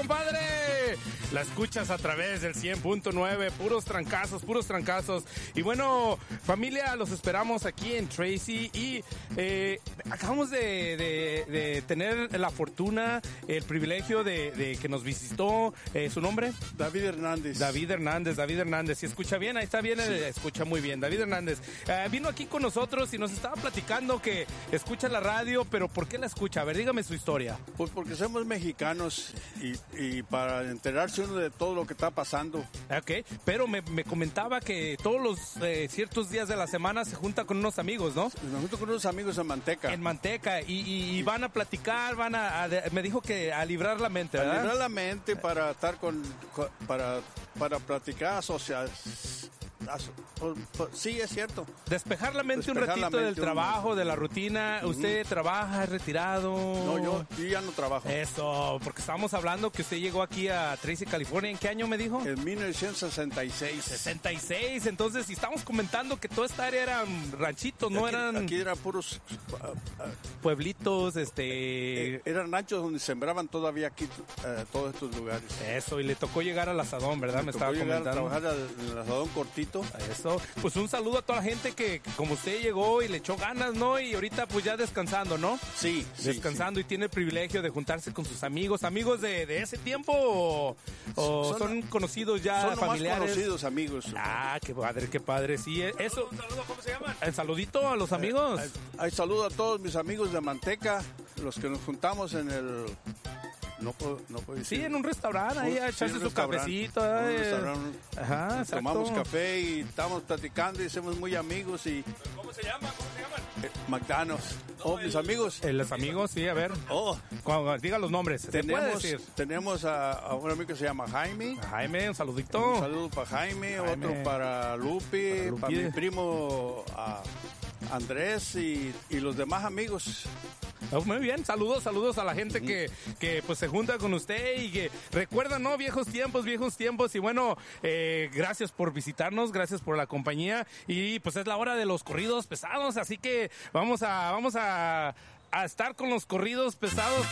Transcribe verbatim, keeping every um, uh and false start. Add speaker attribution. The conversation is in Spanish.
Speaker 1: compadre. La escuchas a través del cien punto nueve, puros trancazos, puros trancazos. Y bueno, familia, los esperamos aquí en Tracy y eh, acabamos de, de, de tener la fortuna, el privilegio de, de que nos visitó, eh, ¿su nombre?
Speaker 2: David Hernández.
Speaker 1: David Hernández, David Hernández. ¿Sí escucha bien? Ahí está bien, sí. Escucha muy bien. David Hernández eh, vino aquí con nosotros y nos estaba platicando que escucha la radio, pero ¿por qué la escucha? A ver, dígame su historia.
Speaker 2: Pues porque somos mexicanos y, y para enterarse uno de todo lo que está pasando.
Speaker 1: Ok, pero me, me comentaba que todos los eh, ciertos días de la semana se junta con unos amigos, ¿no?
Speaker 2: Nos junto con unos amigos en Manteca.
Speaker 1: En Manteca, y, y, y van a platicar, van a, a, me dijo que a librar la mente, ¿verdad?
Speaker 2: A librar la mente para estar con, con para, para platicar, asociar. Sí, es cierto.
Speaker 1: Despejar la mente
Speaker 2: Despejar
Speaker 1: un ratito
Speaker 2: mente
Speaker 1: del trabajo,
Speaker 2: un...
Speaker 1: de la rutina. Uh-huh. ¿Usted trabaja, es retirado?
Speaker 2: No, yo, yo ya no trabajo.
Speaker 1: Eso, porque estábamos hablando que usted llegó aquí a Tracy, California. ¿En qué año me dijo?
Speaker 2: En mil novecientos sesenta y seis.
Speaker 1: sesenta y seis, entonces, y estamos comentando que toda esta área eran ranchitos, ¿no?
Speaker 2: Aquí,
Speaker 1: eran
Speaker 2: aquí eran puros uh, uh,
Speaker 1: pueblitos, este...
Speaker 2: Eh, eran ranchos donde sembraban todavía aquí uh, todos estos lugares.
Speaker 1: Eso, y le tocó llegar al asadón, ¿verdad? Me, me estaba
Speaker 2: llegar
Speaker 1: comentando.
Speaker 2: A trabajar en el asadón cortito.
Speaker 1: Eso, pues un saludo a toda la gente que, que como usted llegó y le echó ganas, ¿no? Y ahorita pues ya descansando, ¿no?
Speaker 2: Sí, sí.
Speaker 1: Descansando sí. Y tiene el privilegio de juntarse con sus amigos. ¿Amigos de, de ese tiempo o, o son, son conocidos ya
Speaker 2: son
Speaker 1: familiares?
Speaker 2: Son conocidos amigos.
Speaker 1: Ah, qué padre, qué padre. Sí, eso.
Speaker 3: Un saludo, ¿cómo se llaman?
Speaker 1: El saludito a los amigos.
Speaker 2: Eh, hay saludo a todos mis amigos de Manteca, los que nos juntamos en el... No puedo, no puedo decir.
Speaker 1: Sí, en un restaurante, ahí a echarse su cafecito.
Speaker 2: En un
Speaker 1: eh.
Speaker 2: restaurante.
Speaker 1: Ajá, exacto.
Speaker 2: Tomamos café y estamos platicando y somos muy amigos. Y
Speaker 3: ¿Cómo se llama? ¿Cómo se llaman?
Speaker 2: Eh, McDonald's. No, oh, el, mis amigos.
Speaker 1: Eh, los amigos, sí, a ver.
Speaker 2: Oh.
Speaker 1: Cuando, diga los nombres.
Speaker 2: Tenemos, tenemos a, a un amigo que se llama Jaime.
Speaker 1: A Jaime, un saludito.
Speaker 2: Un saludo para Jaime, Jaime. Otro para Lupi, para, Lupi. Para mi primo a Andrés y, y los demás amigos.
Speaker 1: Oh, muy bien, saludos, saludos a la gente uh-huh. que, que pues se junta con usted y que recuerda, ¿no? Viejos tiempos, viejos tiempos y bueno, eh, gracias por visitarnos, gracias por la compañía y pues es la hora de los corridos pesados, así que vamos a, vamos a, a estar con los corridos pesados.